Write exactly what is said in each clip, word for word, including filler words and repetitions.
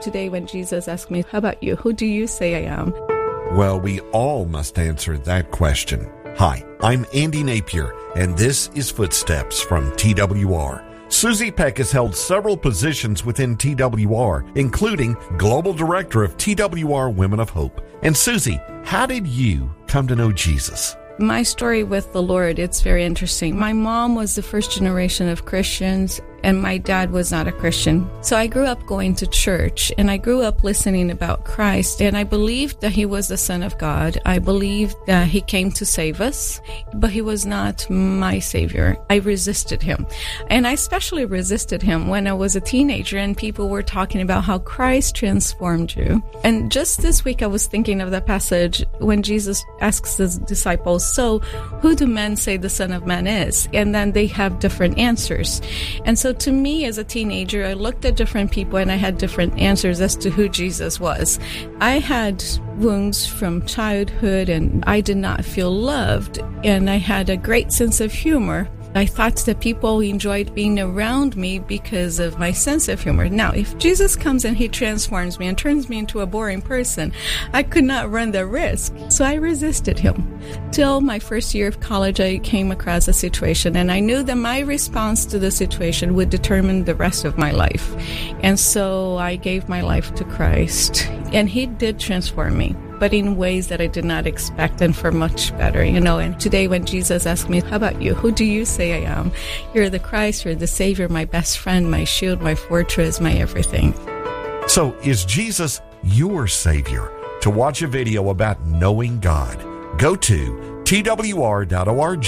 Today when Jesus asked me, how about you? Who do you say I am? Well, we all must answer that question. Hi, I'm Andy Napier, and this is Footsteps from T W R. Susie Peck has held several positions within T W R, including Global Director of T W R Women of Hope. And Susie, how did you come to know Jesus? My story with the Lord, it's very interesting. My mom was the first generation of Christians, and my dad was not a Christian. So I grew up going to church, and I grew up listening about Christ, and I believed that he was the Son of God. I believed that he came to save us, but he was not my Savior. I resisted him. And I especially resisted him when I was a teenager, and people were talking about how Christ transformed you. And just this week, I was thinking of that passage when Jesus asks his disciples, so who do men say the Son of Man is? And then they have different answers. And so to me, as a teenager, I looked at different people and I had different answers as to who Jesus was. I had wounds from childhood and I did not feel loved, and I had a great sense of humor. I thought that people enjoyed being around me because of my sense of humor. Now, if Jesus comes and he transforms me and turns me into a boring person, I could not run the risk. So I resisted him. Till my first year of college, I came across a situation, and I knew that my response to the situation would determine the rest of my life. And so I gave my life to Christ, and he did transform me, but in ways that I did not expect, and for much better, you know. And today when Jesus asked me, how about you? Who do you say I am? You're the Christ, you're the Savior, my best friend, my shield, my fortress, my everything. So is Jesus your Savior? To watch a video about knowing God, go to twr.org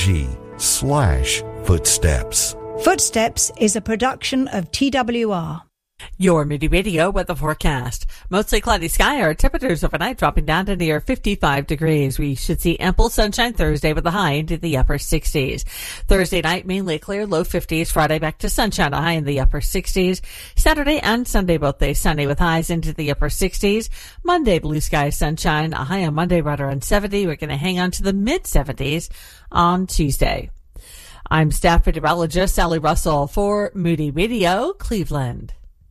slash footsteps. Footsteps is a production of T W R. Your Moody Radio weather forecast. Mostly cloudy sky. Our temperatures overnight dropping down to near fifty-five degrees. We should see ample sunshine Thursday with a high into the upper sixties. Thursday night, mainly clear, low fifties. Friday back to sunshine, a high in the upper sixties. Saturday and Sunday, both days sunny with highs into the upper sixties. Monday, blue sky, sunshine, a high on Monday right around seventy. We're going to hang on to the mid seventies on Tuesday. I'm staff meteorologist Sally Russell for Moody Radio, Cleveland.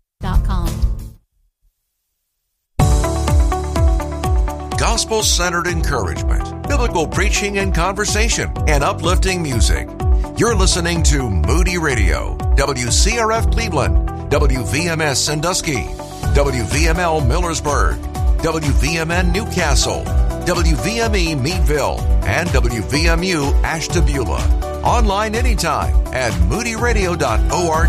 Gospel-centered encouragement, biblical preaching and conversation, and uplifting music. You're listening to Moody Radio, W C R F Cleveland, W V M S Sandusky, W V M L Millersburg, W V M N Newcastle, W V M E Meadville, and W V M U Ashtabula. Online anytime at moody radio dot org.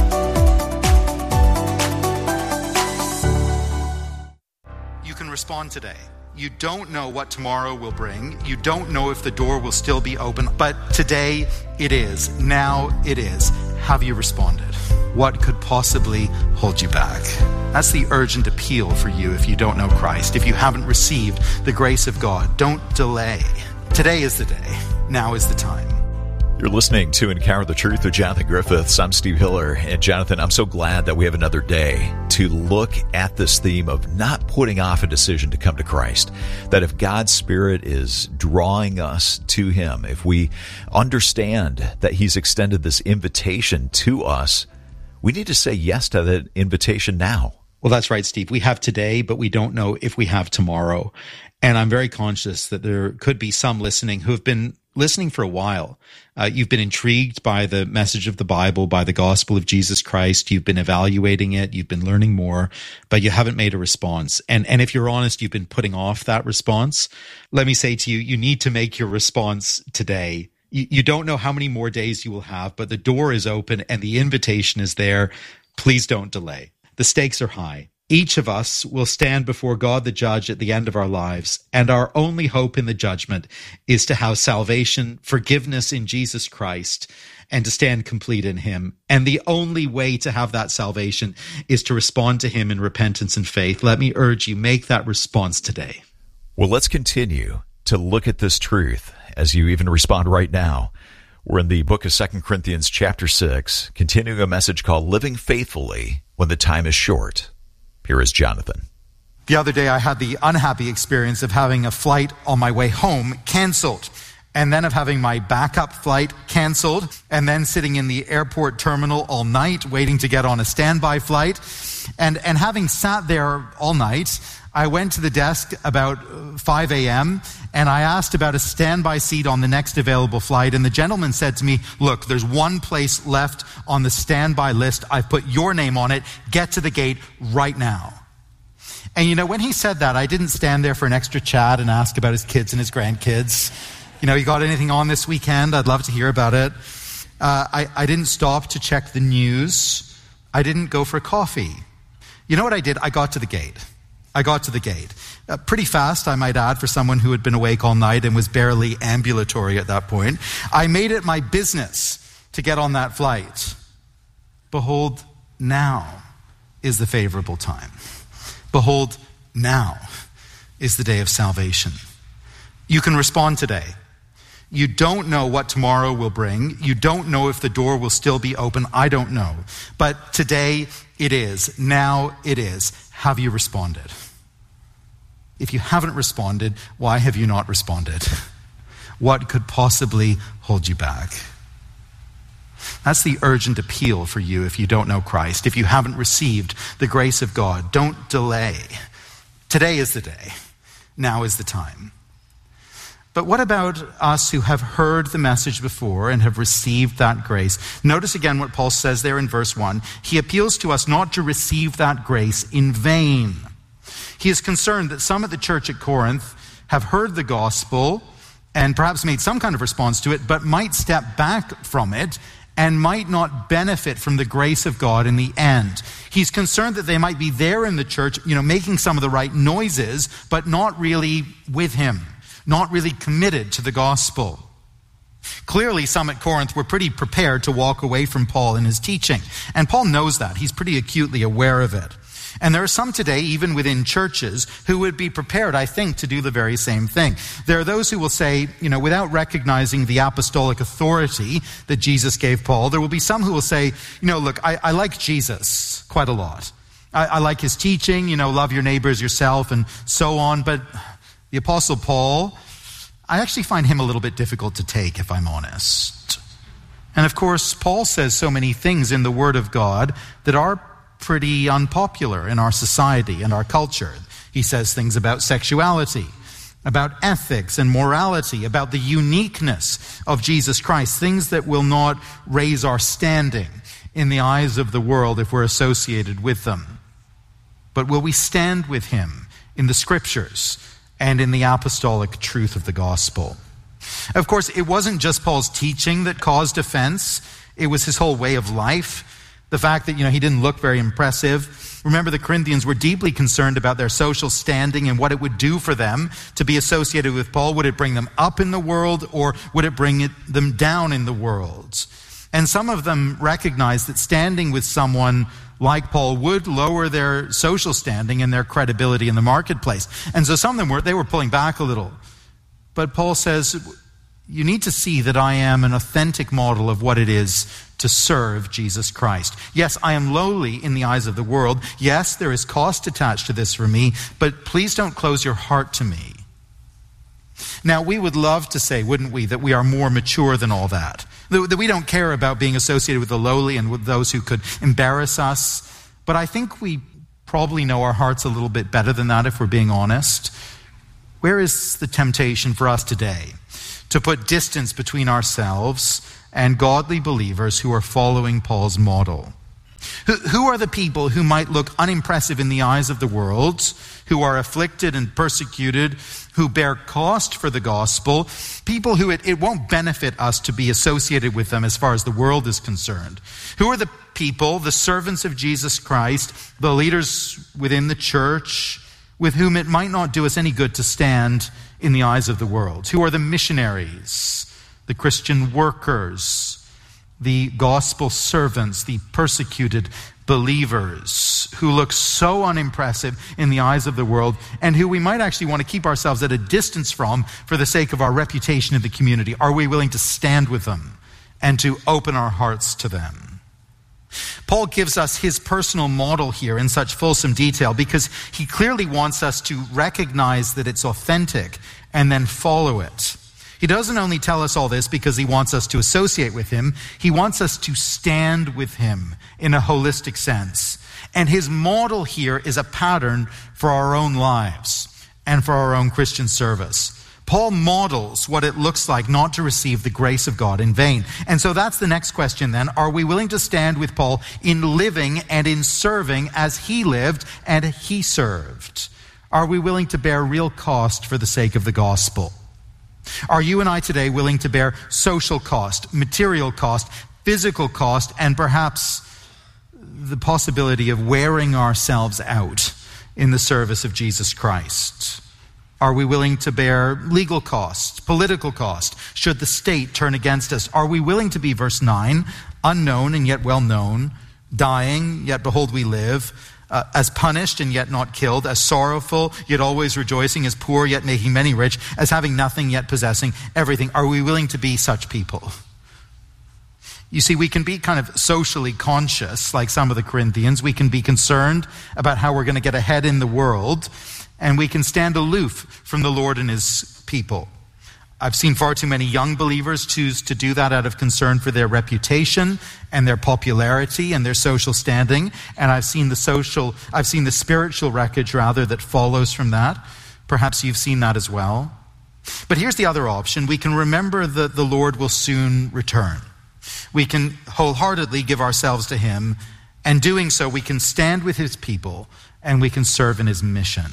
Respond today. You don't know what tomorrow will bring. You don't know if the door will still be open, but today it is. Now it is. Have you responded? What could possibly hold you back? That's the urgent appeal for you if you don't know Christ. If you haven't received the grace of God, don't delay. Today is the day. Now is the time. You're listening to Encounter the Truth with Jonathan Griffiths. I'm Steve Hiller. And Jonathan, I'm so glad that we have another day to look at this theme of not putting off a decision to come to Christ. That if God's Spirit is drawing us to Him, if we understand that He's extended this invitation to us, we need to say yes to that invitation now. Well, that's right, Steve. We have today, but we don't know if we have tomorrow. And I'm very conscious that there could be some listening who have been listening for a while. Uh, you've been intrigued by the message of the Bible, by the gospel of Jesus Christ. You've been evaluating it. You've been learning more, but you haven't made a response. And, and if you're honest, you've been putting off that response. Let me say to you, you need to make your response today. You, you don't know how many more days you will have, but the door is open and the invitation is there. Please don't delay. The stakes are high. Each of us will stand before God the judge at the end of our lives, and our only hope in the judgment is to have salvation, forgiveness in Jesus Christ, and to stand complete in Him. And the only way to have that salvation is to respond to Him in repentance and faith. Let me urge you, make that response today. Well, let's continue to look at this truth as you even respond right now. We're in the book of Second Corinthians chapter six, continuing a message called Living Faithfully When the Time is Short. Here is Jonathan. The other day I had the unhappy experience of having a flight on my way home canceled. and then of having my backup flight canceled, and then sitting in the airport terminal all night waiting to get on a standby flight. And, and having sat there all night, I went to the desk about five a.m. and I asked about a standby seat on the next available flight. And the gentleman said to me, look, there's one place left on the standby list. I've put your name on it. Get to the gate right now. And you know, when he said that, I didn't stand there for an extra chat and ask about his kids and his grandkids. You know, you got anything on this weekend? I'd love to hear about it. Uh, I, I didn't stop to check the news. I didn't go for coffee. You know what I did? I got to the gate. I got to the gate. Uh, pretty fast, I might add, for someone who had been awake all night and was barely ambulatory at that point. I made it my business to get on that flight. Behold, now is the favorable time. Behold, now is the day of salvation. You can respond today. You don't know what tomorrow will bring. You don't know if the door will still be open. I don't know. But today it is. Now it is. Have you responded? If you haven't responded, why have you not responded? What could possibly hold you back? That's the urgent appeal for you if you don't know Christ. If you haven't received the grace of God, don't delay. Today is the day. Now is the time. But what about us who have heard the message before and have received that grace? Notice again what Paul says there in verse one. He appeals to us not to receive that grace in vain. He is concerned that some at the church at Corinth have heard the gospel and perhaps made some kind of response to it, but might step back from it and might not benefit from the grace of God in the end. He's concerned that they might be there in the church, you know, making some of the right noises, but not really with him. Not really committed to the gospel. Clearly, some at Corinth were pretty prepared to walk away from Paul and his teaching. And Paul knows that. He's pretty acutely aware of it. And there are some today, even within churches, who would be prepared, I think, to do the very same thing. There are those who will say, you know, without recognizing the apostolic authority that Jesus gave Paul, there will be some who will say, you know, look, I, I like Jesus quite a lot. I, I like his teaching, you know, love your neighbors yourself and so on, but the Apostle Paul, I actually find him a little bit difficult to take, if I'm honest. And of course, Paul says so many things in the Word of God that are pretty unpopular in our society and our culture. He says things about sexuality, about ethics and morality, about the uniqueness of Jesus Christ, things that will not raise our standing in the eyes of the world if we're associated with them. But will we stand with him in the Scriptures and in the apostolic truth of the gospel? Of course, it wasn't just Paul's teaching that caused offense. It was his whole way of life. The fact that, you know, he didn't look very impressive. Remember, the Corinthians were deeply concerned about their social standing and what it would do for them to be associated with Paul. Would it bring them up in the world, or would it bring it, them down in the world? And some of them recognized that standing with someone like Paul would lower their social standing and their credibility in the marketplace. And so some of them were, they were pulling back a little. But Paul says, you need to see that I am an authentic model of what it is to serve Jesus Christ. Yes, I am lowly in the eyes of the world. Yes, there is cost attached to this for me, but please don't close your heart to me. Now, we would love to say, wouldn't we, that we are more mature than all that. That we don't care about being associated with the lowly and with those who could embarrass us. But I think we probably know our hearts a little bit better than that if we're being honest. Where is the temptation for us today to put distance between ourselves and godly believers who are following Paul's model? Who, who are the people who might look unimpressive in the eyes of the world, who are afflicted and persecuted, who bear cost for the gospel, people who it, it won't benefit us to be associated with them as far as the world is concerned? Who are the people, the servants of Jesus Christ, the leaders within the church, with whom it might not do us any good to stand in the eyes of the world? Who are the missionaries, the Christian workers, the gospel servants, the persecuted believers who look so unimpressive in the eyes of the world and who we might actually want to keep ourselves at a distance from for the sake of our reputation in the community? Are we willing to stand with them and to open our hearts to them? Paul gives us his personal model here in such fulsome detail because he clearly wants us to recognize that it's authentic and then follow it. He doesn't only tell us all this because he wants us to associate with him, he wants us to stand with him in a holistic sense. And his model here is a pattern for our own lives and for our own Christian service. Paul models what it looks like not to receive the grace of God in vain. And so that's the next question then. Are we willing to stand with Paul in living and in serving as he lived and he served? Are we willing to bear real cost for the sake of the gospel? Are you and I today willing to bear social cost, material cost, physical cost, and perhaps the possibility of wearing ourselves out in the service of Jesus Christ? Are we willing to bear legal cost, political cost, should the state turn against us? Are we willing to be, verse nine, unknown and yet well known, dying, yet behold we live, uh, as punished and yet not killed, as sorrowful, yet always rejoicing, as poor, yet making many rich, as having nothing, yet possessing everything? Are we willing to be such people? You see, we can be kind of socially conscious, like some of the Corinthians. We can be concerned about how we're going to get ahead in the world, and we can stand aloof from the Lord and his people. I've seen far too many young believers choose to do that out of concern for their reputation and their popularity and their social standing. And I've seen the social, I've seen the spiritual wreckage rather that follows from that. Perhaps you've seen that as well. But here's the other option. We can remember that the Lord will soon return. We can wholeheartedly give ourselves to him, and doing so we can stand with his people and we can serve in his mission.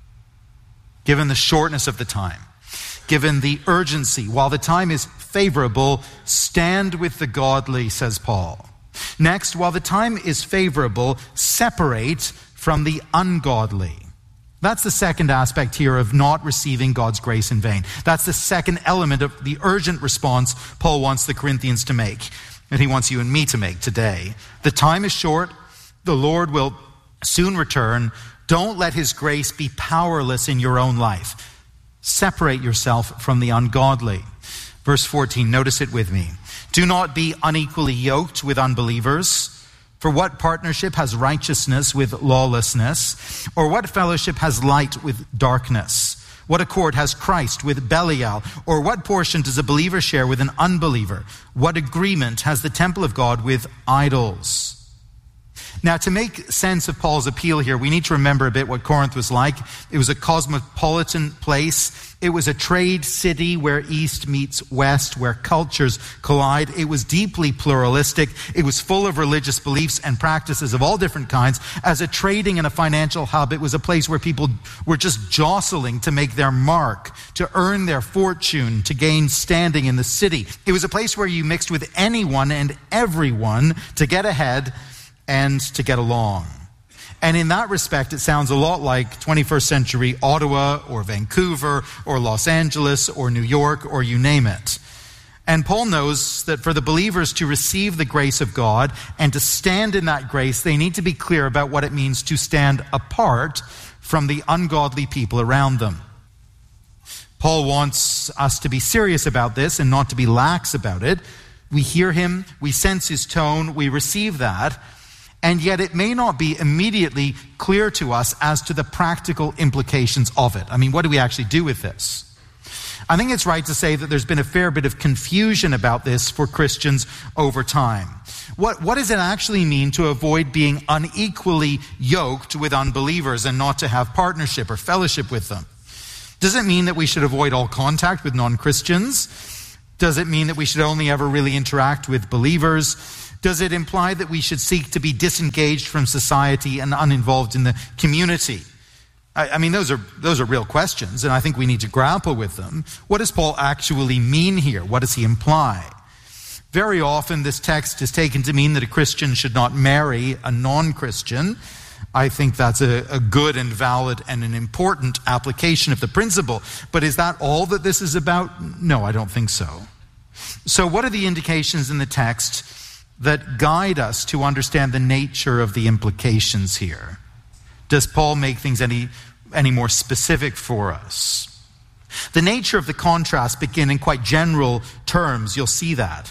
Given the shortness of the time, given the urgency, while the time is favorable, stand with the godly, says Paul. Next, while the time is favorable, separate from the ungodly. That's the second aspect here of not receiving God's grace in vain. That's the second element of the urgent response Paul wants the Corinthians to make, and he wants you and me to make today. The time is short. The Lord will soon return. Don't let his grace be powerless in your own life. Separate yourself from the ungodly. Verse fourteen, notice it with me. Do not be unequally yoked with unbelievers. For what partnership has righteousness with lawlessness? Or what fellowship has light with darkness? What accord has Christ with Belial? Or what portion does a believer share with an unbeliever? What agreement has the temple of God with idols? Now, to make sense of Paul's appeal here, we need to remember a bit what Corinth was like. It was a cosmopolitan place. It was a trade city where East meets West, where cultures collide. It was deeply pluralistic. It was full of religious beliefs and practices of all different kinds. As a trading and a financial hub, it was a place where people were just jostling to make their mark, to earn their fortune, to gain standing in the city. It was a place where you mixed with anyone and everyone to get ahead and to get along. And in that respect, it sounds a lot like twenty-first century Ottawa or Vancouver or Los Angeles or New York or you name it. And Paul knows that for the believers to receive the grace of God and to stand in that grace, they need to be clear about what it means to stand apart from the ungodly people around them. Paul wants us to be serious about this and not to be lax about it. We hear him, we sense his tone, we receive that. And yet it may not be immediately clear to us as to the practical implications of it. I mean, what do we actually do with this? I think it's right to say that there's been a fair bit of confusion about this for Christians over time. What, what does it actually mean to avoid being unequally yoked with unbelievers and not to have partnership or fellowship with them? Does it mean that we should avoid all contact with non-Christians? Does it mean that we should only ever really interact with believers? Does it imply that we should seek to be disengaged from society and uninvolved in the community? I, I mean, those are those are real questions, and I think we need to grapple with them. What does Paul actually mean here? What does he imply? Very often, this text is taken to mean that a Christian should not marry a non-Christian. I think that's a, a good and valid and an important application of the principle. But is that all that this is about? No, I don't think so. So what are the indications in the text that guide us to understand the nature of the implications here? Does Paul make things any, any more specific for us? The nature of the contrast begin in quite general terms. You'll see that.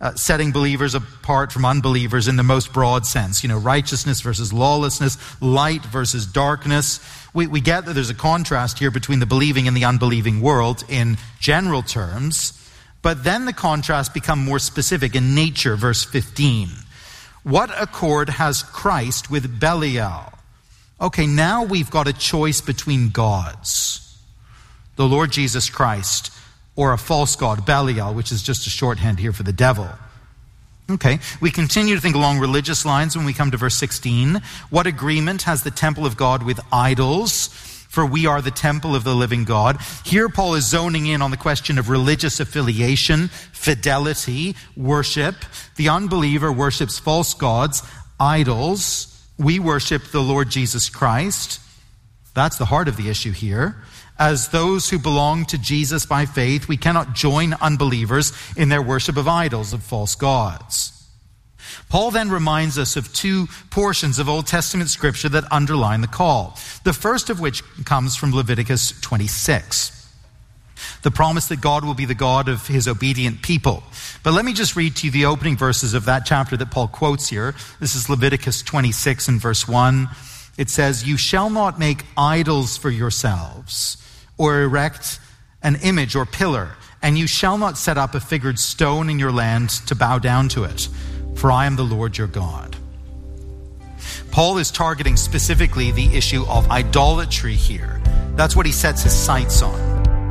uh, setting believers apart from unbelievers in the most broad sense. You know, righteousness versus lawlessness, light versus darkness. We, we get that there's a contrast here between the believing and the unbelieving world in general terms. But then the contrast becomes more specific in nature, verse fifteen. What accord has Christ with Belial? Okay, now we've got a choice between gods. The Lord Jesus Christ or a false god, Belial, which is just a shorthand here for the devil. Okay, we continue to think along religious lines when we come to verse sixteen. What agreement has the temple of God with idols? For we are the temple of the living God. Here Paul is zoning in on the question of religious affiliation, fidelity, worship. The unbeliever worships false gods, idols. We worship the Lord Jesus Christ. That's the heart of the issue here. As those who belong to Jesus by faith, we cannot join unbelievers in their worship of idols, of false gods. Paul then reminds us of two portions of Old Testament scripture that underline the call. The first of which comes from Leviticus twenty-six. The promise that God will be the God of his obedient people. But let me just read to you the opening verses of that chapter that Paul quotes here. This is Leviticus twenty-six and verse one. It says, "You shall not make idols for yourselves, or erect an image or pillar, and you shall not set up a figured stone in your land to bow down to it. For I am the Lord your God." Paul is targeting specifically the issue of idolatry here. That's what he sets his sights on.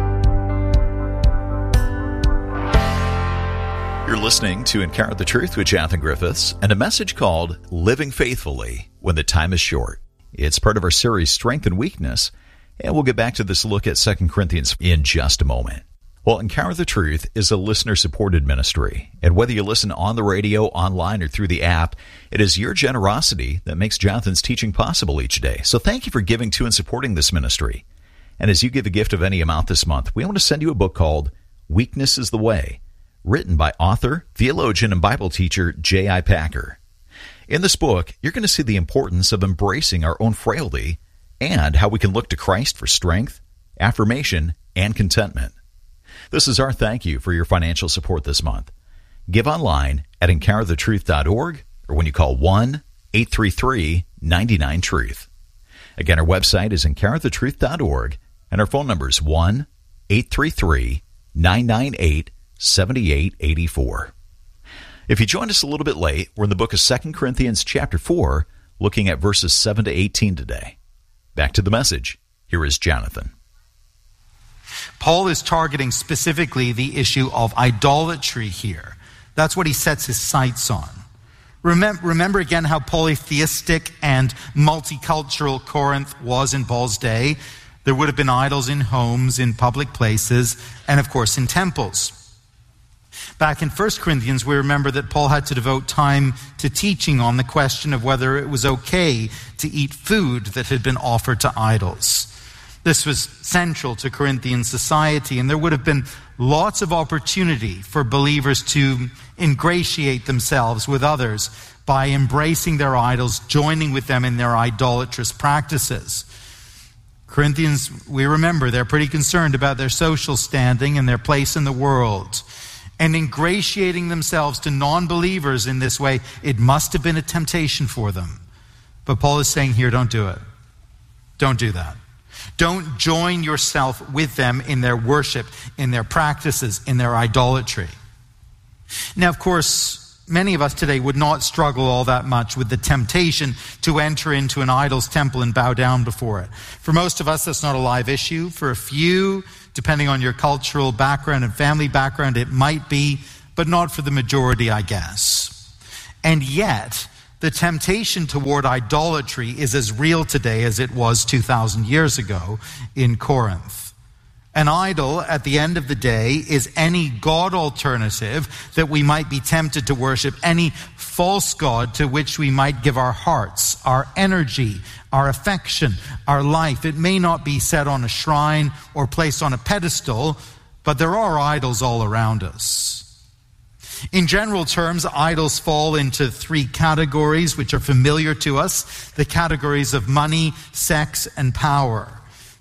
You're listening to Encounter the Truth with Jonathan Griffiths and a message called Living Faithfully When the Time is Short. It's part of our series Strength and Weakness, and we'll get back to this look at Second Corinthians in just a moment. Well, Encounter the Truth is a listener-supported ministry, and whether you listen on the radio, online, or through the app, it is your generosity that makes Jonathan's teaching possible each day. So thank you for giving to and supporting this ministry. And as you give a gift of any amount this month, we want to send you a book called Weakness is the Way, written by author, theologian, and Bible teacher J I Packer. In this book, you're going to see the importance of embracing our own frailty and how we can look to Christ for strength, affirmation, and contentment. This is our thank you for your financial support this month. Give online at encounter the truth dot org or when you call one eight three three nine nine truth. Again, our website is encounter the truth dot org and our phone number is one eight three three nine nine eight seven eight eight four. If you joined us a little bit late, we're in the book of Second Corinthians chapter four, looking at verses seven to eighteen today. Back to the message. Here is Jonathan. Paul is targeting specifically the issue of idolatry here. That's what he sets his sights on. Remember, remember again how polytheistic and multicultural Corinth was in Paul's day. There would have been idols in homes, in public places, and of course in temples. Back in First Corinthians, we remember that Paul had to devote time to teaching on the question of whether it was okay to eat food that had been offered to idols. This was central to Corinthian society, and there would have been lots of opportunity for believers to ingratiate themselves with others by embracing their idols, joining with them in their idolatrous practices. Corinthians, we remember, they're pretty concerned about their social standing and their place in the world. And ingratiating themselves to non-believers in this way, it must have been a temptation for them. But Paul is saying here, don't do it. Don't do that. Don't join yourself with them in their worship, in their practices, in their idolatry. Now, of course, many of us today would not struggle all that much with the temptation to enter into an idol's temple and bow down before it. For most of us, that's not a live issue. For a few, depending on your cultural background and family background, it might be, but not for the majority, I guess. And yet, the temptation toward idolatry is as real today as it was two thousand years ago in Corinth. An idol, at the end of the day, is any god alternative that we might be tempted to worship, any false god to which we might give our hearts, our energy, our affection, our life. It may not be set on a shrine or placed on a pedestal, but there are idols all around us. In general terms, idols fall into three categories which are familiar to us: the categories of money, sex, and power.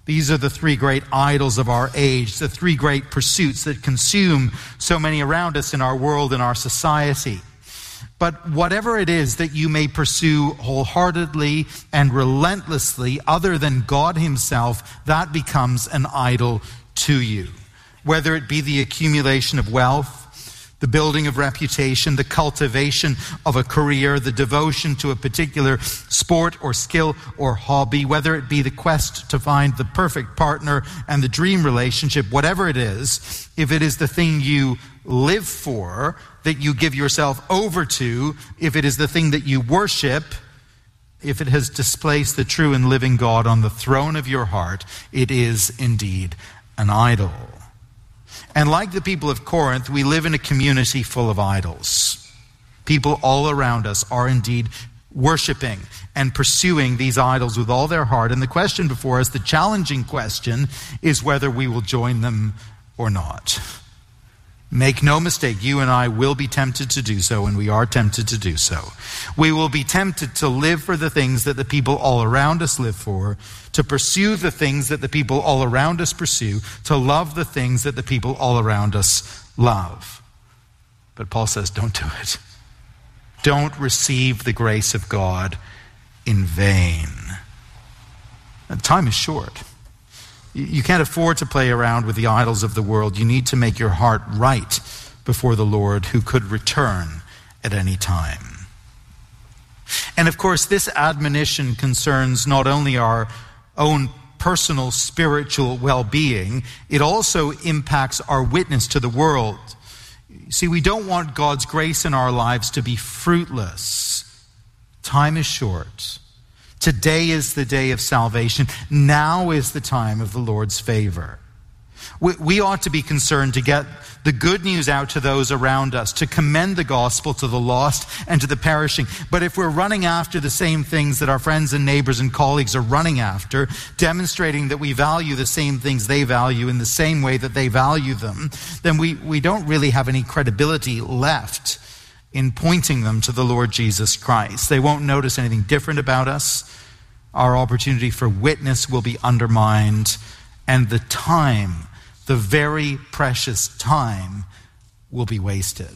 These are the three great idols of our age, the three great pursuits that consume so many around us in our world and our society. But whatever it is that you may pursue wholeheartedly and relentlessly other than God himself, that becomes an idol to you. Whether it be the accumulation of wealth, the building of reputation, the cultivation of a career, the devotion to a particular sport or skill or hobby, whether it be the quest to find the perfect partner and the dream relationship, whatever it is, if it is the thing you live for, that you give yourself over to, if it is the thing that you worship, if it has displaced the true and living God on the throne of your heart, it is indeed an idol. And like the people of Corinth, we live in a community full of idols. People all around us are indeed worshiping and pursuing these idols with all their heart. And the question before us, the challenging question, is whether we will join them or not. Make no mistake, you and I will be tempted to do so, and we are tempted to do so. We will be tempted to live for the things that the people all around us live for, to pursue the things that the people all around us pursue, to love the things that the people all around us love. But Paul says, don't do it. Don't receive the grace of God in vain. And time is short. You can't afford to play around with the idols of the world. You need to make your heart right before the Lord, who could return at any time. And of course, this admonition concerns not only our own personal spiritual well-being, it also impacts our witness to the world. See, we don't want God's grace in our lives to be fruitless. Time is short. Today is the day of salvation. Now is the time of the Lord's favor. We, we ought to be concerned to get the good news out to those around us, to commend the gospel to the lost and to the perishing. But if we're running after the same things that our friends and neighbors and colleagues are running after, demonstrating that we value the same things they value in the same way that they value them, then we, we don't really have any credibility left in pointing them to the Lord Jesus Christ. They won't notice anything different about us. Our opportunity for witness will be undermined, and the time, the very precious time, will be wasted.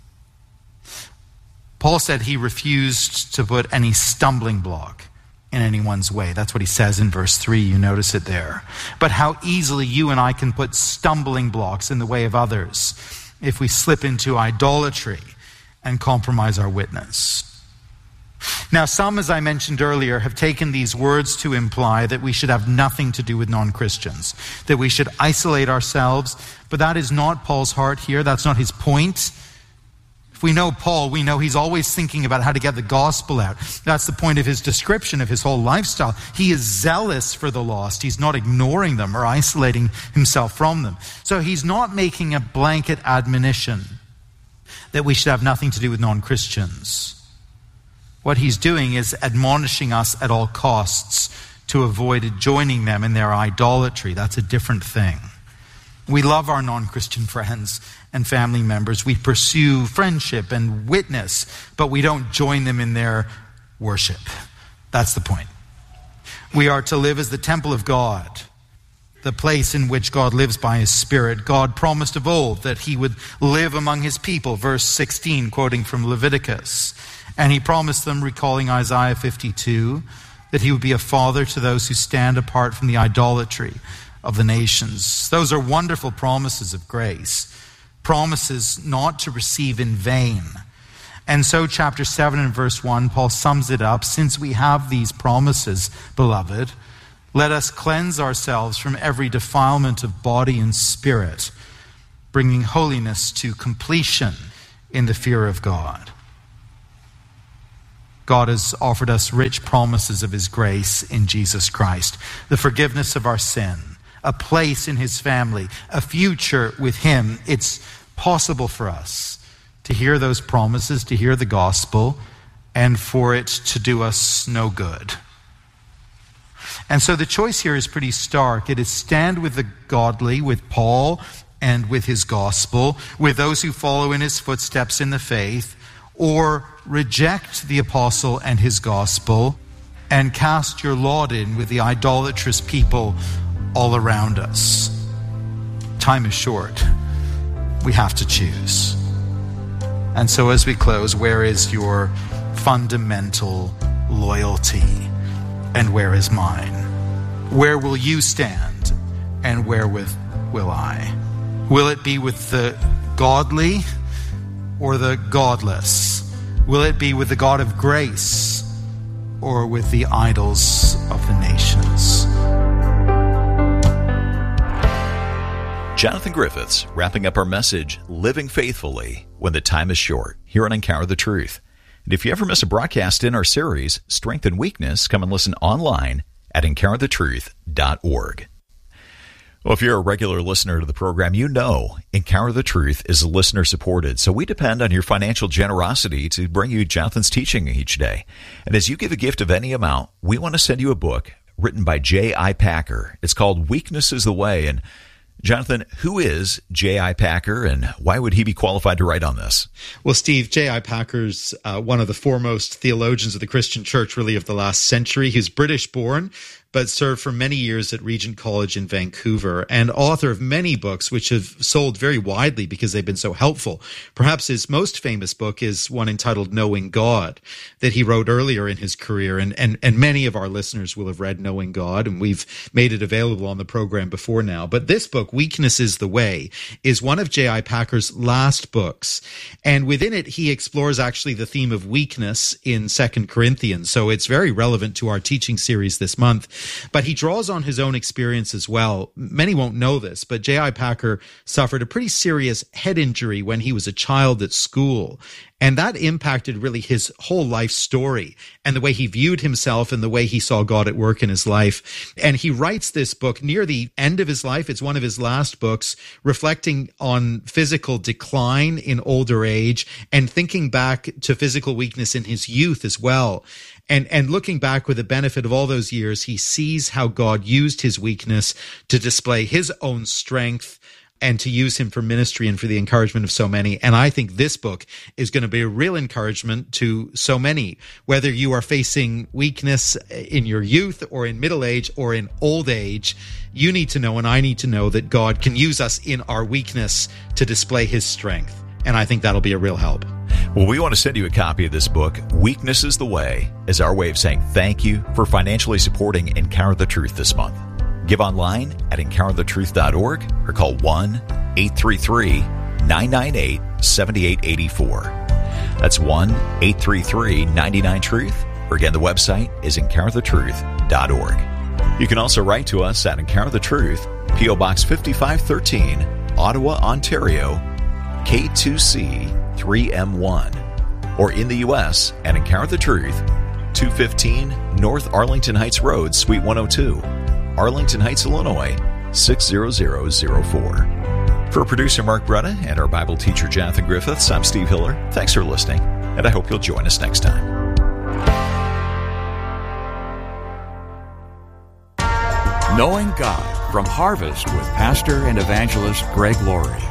Paul said he refused to put any stumbling block in anyone's way. That's what he says in verse three. You notice it there. But how easily you and I can put stumbling blocks in the way of others if we slip into idolatry and compromise our witness. Now, some, as I mentioned earlier, have taken these words to imply that we should have nothing to do with non-Christians, that we should isolate ourselves, but that is not Paul's heart here. That's not his point. If we know Paul, we know he's always thinking about how to get the gospel out. That's the point of his description of his whole lifestyle. He is zealous for the lost. He's not ignoring them or isolating himself from them. So he's not making a blanket admonition that we should have nothing to do with non-Christians. What he's doing is admonishing us at all costs to avoid joining them in their idolatry. That's a different thing. We love our non-Christian friends and family members. We pursue friendship and witness, but we don't join them in their worship. That's the point. We are to live as the temple of God, the place in which God lives by his Spirit. God promised of old that he would live among his people, verse sixteen, quoting from Leviticus. And he promised them, recalling Isaiah fifty-two, that he would be a father to those who stand apart from the idolatry of the nations. Those are wonderful promises of grace, promises not to receive in vain. And so chapter seven and verse one, Paul sums it up. Since we have these promises, beloved, let us cleanse ourselves from every defilement of body and spirit, bringing holiness to completion in the fear of God. God has offered us rich promises of his grace in Jesus Christ, the forgiveness of our sin, a place in his family, a future with him. It's possible for us to hear those promises, to hear the gospel, and for it to do us no good. And so the choice here is pretty stark. It is stand with the godly, with Paul and with his gospel, with those who follow in his footsteps in the faith, or reject the apostle and his gospel and cast your lot in with the idolatrous people all around us. Time is short. We have to choose. And so as we close, where is your fundamental loyalty and where is mine? Where will you stand and wherewith will I? Will it be with the godly or the godless? Will it be with the God of grace or with the idols of the nations? Jonathan Griffiths wrapping up our message, Living Faithfully When the Time is Short, here on Encounter the Truth. And if you ever miss a broadcast in our series, Strength and Weakness, come and listen online at encounter the truth dot org. Well, if you're a regular listener to the program, you know Encounter the Truth is listener-supported, so we depend on your financial generosity to bring you Jonathan's teaching each day. And as you give a gift of any amount, we want to send you a book written by J I. Packer. It's called Weakness is the Way. And Jonathan, who is J I. Packer, and why would he be qualified to write on this? Well, Steve, J I. Packer's uh, one of the foremost theologians of the Christian church, really, of the last century. He's British-born, but served for many years at Regent College in Vancouver, and author of many books which have sold very widely because they've been so helpful. Perhaps his most famous book is one entitled Knowing God that he wrote earlier in his career, and, and, and many of our listeners will have read Knowing God, and we've made it available on the program before now. But this book, Weakness is the Way, is one of J I. Packer's last books, and within it he explores actually the theme of weakness in Second Corinthians, so it's very relevant to our teaching series this month. But he draws on his own experience as well. Many won't know this, but J I. Packer suffered a pretty serious head injury when he was a child at school. And that impacted really his whole life story and the way he viewed himself and the way he saw God at work in his life. And he writes this book near the end of his life. It's one of his last books, reflecting on physical decline in older age and thinking back to physical weakness in his youth as well. And, and looking back with the benefit of all those years, he sees how God used his weakness to display his own strength and to use him for ministry and for the encouragement of so many. And I think this book is going to be a real encouragement to so many, whether you are facing weakness in your youth or in middle age or in old age. You need to know, and I need to know, that God can use us in our weakness to display his strength. And I think that'll be a real help. Well, we want to send you a copy of this book, Weakness is the Way, as our way of saying thank you for financially supporting Encounter the Truth this month. Give online at encounter the truth dot org or call one eight three three nine nine eight seven eight eight four. That's one eight three three nine nine truth, or again, the website is encounter the truth dot org. You can also write to us at Encounter the Truth, P O Box fifty-five thirteen, Ottawa, Ontario, K two C three M one, or in the U S at Encounter the Truth, two fifteen North Arlington Heights Road, Suite one oh two, Arlington Heights, Illinois, six zero zero zero four. For producer Mark Bretta and our Bible teacher Jonathan Griffiths, I'm Steve Hiller. Thanks for listening, and I hope you'll join us next time. Knowing God from Harvest with Pastor and Evangelist Greg Laurie.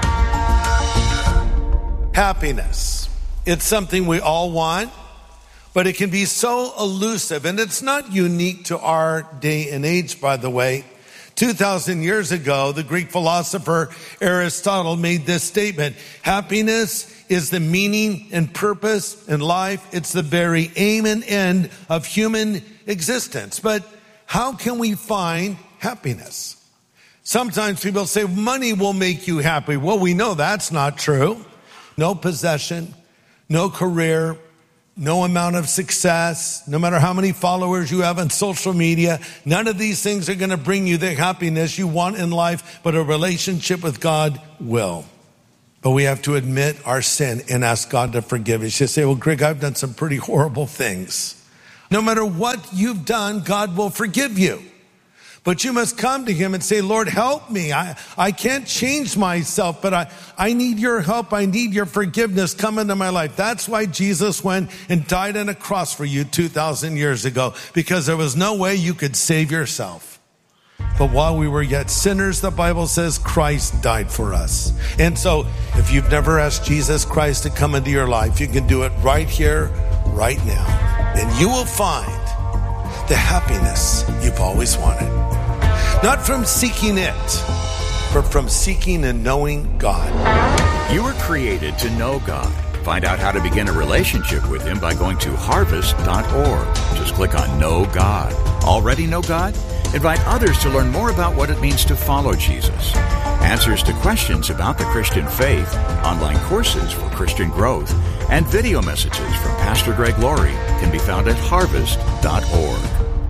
Happiness. It's something we all want, but it can be so elusive, and it's not unique to our day and age, by the way. two thousand years ago, the Greek philosopher Aristotle made this statement: happiness is the meaning and purpose in life. It's the very aim and end of human existence. But how can we find happiness? Sometimes people say money will make you happy. Well, we know that's not true. No possession, no career, no amount of success, no matter how many followers you have on social media, none of these things are going to bring you the happiness you want in life, but a relationship with God will. But we have to admit our sin and ask God to forgive us. You say, well, Greg, I've done some pretty horrible things. No matter what you've done, God will forgive you. But you must come to him and say, Lord, help me. I, I can't change myself, but I, I need your help. I need your forgiveness. Come into my life. That's why Jesus went and died on a cross for you two thousand years ago, because there was no way you could save yourself. But while we were yet sinners, the Bible says Christ died for us. And so if you've never asked Jesus Christ to come into your life, you can do it right here, right now. And you will find the happiness you've always wanted. not from seeking it, but from seeking and knowing God. You were created to know God. Find out how to begin a relationship with Him by going to harvest dot org. Just click on Know God. Already know God? Invite others to learn more about what it means to follow Jesus. Answers to questions about the Christian faith, online courses for Christian growth, and video messages from Pastor Greg Laurie can be found at harvest dot org.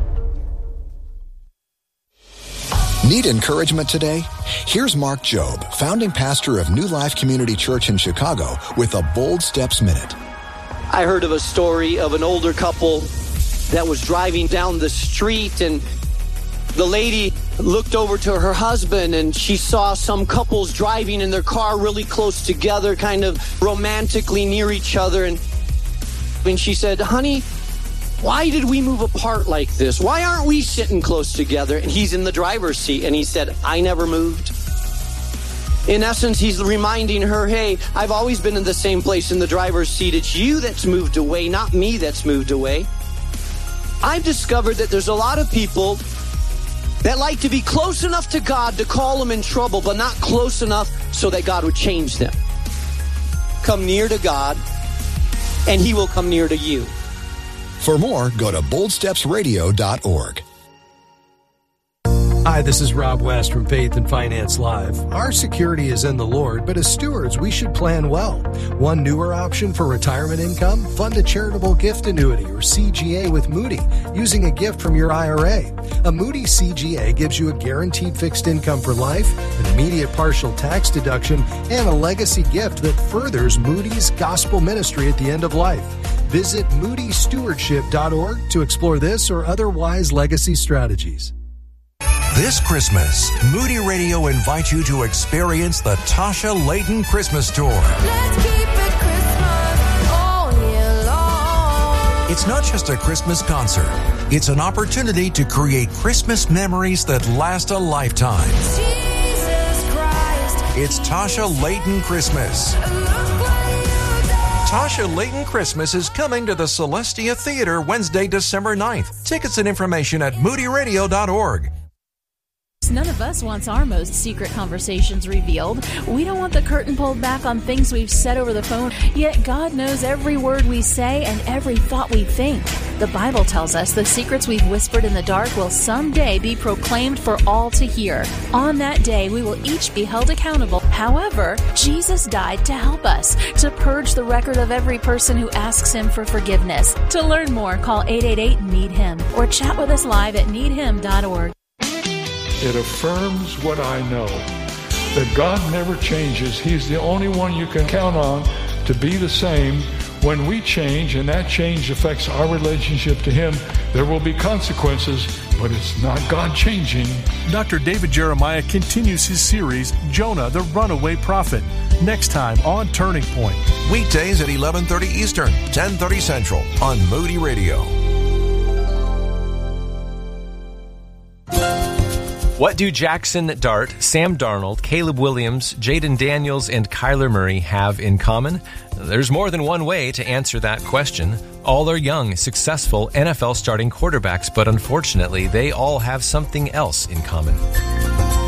Need encouragement today? Here's Mark Jobe, founding pastor of New Life Community Church in Chicago, with a Bold Steps Minute. I heard of a story of an older couple that was driving down the street, and the lady looked over to her husband and she saw some couples driving in their car really close together, kind of romantically near each other. And, and she said, "Honey, why did we move apart like this? Why aren't we sitting close together?" And he's in the driver's seat, and he said, "I never moved." In essence, he's reminding her, hey, I've always been in the same place in the driver's seat. It's you that's moved away, not me that's moved away. I've discovered that there's a lot of people that like to be close enough to God to call them in trouble, but not close enough so that God would change them. Come near to God, and He will come near to you. For more, go to bold steps radio dot org. Hi, this is Rob West from Faith and Finance Live. Our security is in the Lord, but as stewards, we should plan well. One newer option for retirement income: fund a charitable gift annuity, or C G A, with Moody, using a gift from your I R A. A Moody C G A gives you a guaranteed fixed income for life, an immediate partial tax deduction, and a legacy gift that furthers Moody's gospel ministry at the end of life. Visit moody stewardship dot org to explore this or other wise legacy strategies. This Christmas, Moody Radio invites you to experience the Tasha Layton Christmas Tour. Let's keep it Christmas all year long. It's not just a Christmas concert. It's an opportunity to create Christmas memories that last a lifetime. Jesus Christ. It's Tasha Layton Christmas. Tasha Layton Christmas is coming to the Celestia Theater Wednesday, December ninth. Tickets and information at moody radio dot org. None of us wants our most secret conversations revealed. We don't want the curtain pulled back on things we've said over the phone, yet God knows every word we say and every thought we think. The Bible tells us the secrets we've whispered in the dark will someday be proclaimed for all to hear. On that day, we will each be held accountable. However, Jesus died to help us, to purge the record of every person who asks Him for forgiveness. To learn more, call eight eight eight, need him or chat with us live at need him dot org. It affirms what I know, that God never changes. He's the only one you can count on to be the same. When we change, and that change affects our relationship to Him, there will be consequences, but it's not God changing. Doctor David Jeremiah continues his series, Jonah, the Runaway Prophet, next time on Turning Point. Weekdays at eleven thirty Eastern, ten thirty Central on Moody Radio. What do Jackson Dart, Sam Darnold, Caleb Williams, Jaden Daniels, and Kyler Murray have in common? There's more than one way to answer that question. All are young, successful N F L starting quarterbacks, but unfortunately, they all have something else in common.